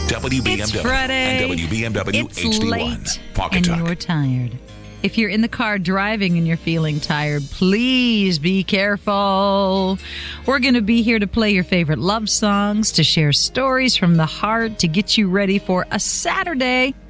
WBMW It's Friday. and WBMW It's HD1. late Pocket and Talk. you're tired. If you're in the car driving and you're feeling tired, please be careful. We're going to be here to play your favorite love songs, to share stories from the heart, to get you ready for a Saturday